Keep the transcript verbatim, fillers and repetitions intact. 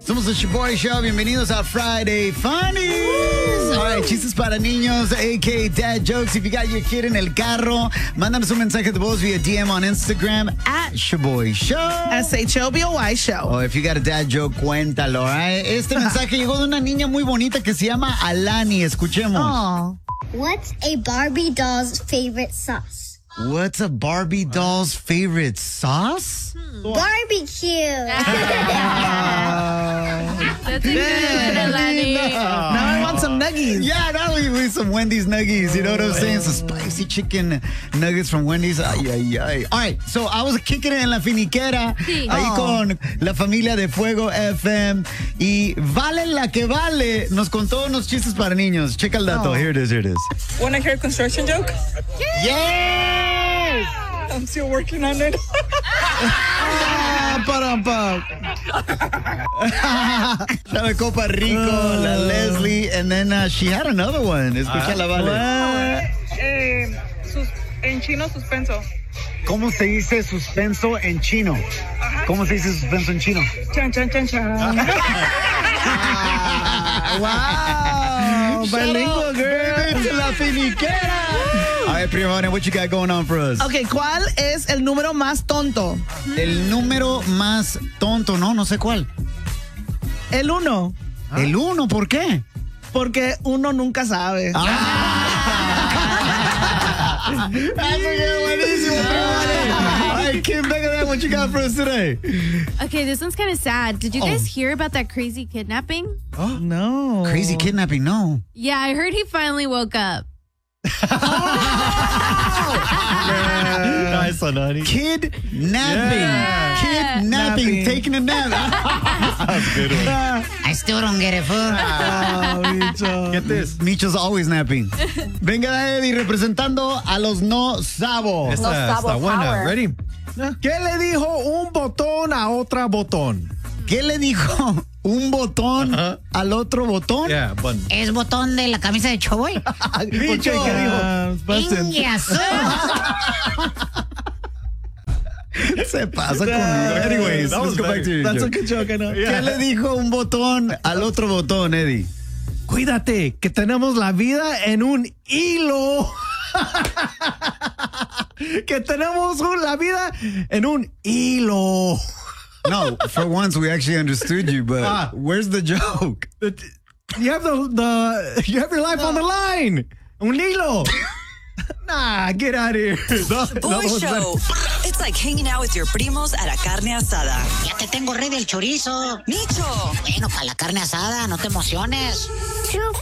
Somos The Shoboy Show. Bienvenidos a Friday Funnies. All right, chistes para niños, a k a. dad jokes. If you got your kid en el carro, mándanos un mensaje de voz via D M on Instagram at Shoboy Show. S H O B O Y Show. Oh, if you got a dad joke, cuéntalo. All right? Este mensaje llegó de una niña muy bonita que se llama Alani. Escuchemos. Oh. What's a Barbie doll's favorite sauce? What's a Barbie doll's favorite sauce? Barbecue. That's a good Alani. Now I want some nuggies. Yeah, now we need some Wendy's nuggies. You know what I'm saying? Some spicy chicken nuggets from Wendy's. Ay, ay, ay. All right, so I was kicking it en la finiquera. Sí. Ahí Oh. con la familia de Fuego F M. Y Vale la que vale nos contó unos chistes para niños. Checa el dato. Oh. Here it is, here it is. Want to hear a construction joke? Yes! I'm still working on it. Ah, pa-dum-pum. La Copa Rico, la Leslie, and then uh, she had another one. Escucha la Vale. Eh, sus- en chino, suspenso. ¿Cómo se dice suspenso en chino? ¿Cómo se dice suspenso en chino? Chan, chan, chan, chan. Wow. Bilingual, girl. Baby, la finiquera. All right, Primavera, what you got going on for us? Ok, ¿cuál es el número más tonto? El número más tonto, no, no sé cuál. El uno. El uno, ¿por qué? Porque uno nunca sabe. Ah. Eso quedó buenísimo, Primavera. All right, Kim, back of that, what you got for us today? Okay, this one's kind of sad. Did you Oh. guys hear about that crazy kidnapping? No. Crazy kidnapping, no. Yeah, I heard he finally woke up. Nice one, honey. Kidnapping. Yeah. Kidnapping. Napping. Taking a nap. That's a good one. I still don't get it, fool. Oh, bicho. Get this. Micho's always napping. Venga, Eddie, representando a los no sabos. Esta está buena. Ready? ¿Qué le dijo un botón a otra botón? ¿Qué le dijo un botón Ajá. al otro botón? Yeah, button. ¿Es botón de la camisa de Choboy? Micho, ¿Qué dijo? Ah, pasen. ¡Ingiazo! se pasa conmigo. Anyways, That let's was go back better. to your That's a joke. good joke, I know. ¿Qué le dijo un botón al otro botón, Eddie? Cuídate, que tenemos la vida en un hilo. que tenemos un- la vida en un hilo. No, for once we actually understood you, but Ah. where's the joke? You have the, the you have your life on the line. Un hilo. Nah, get out of here. No, Boy no, no, Show. It's like hanging out with your primos at a carne asada. Ya te tengo ready el chorizo. Micho. Bueno, para la carne asada, no te emociones.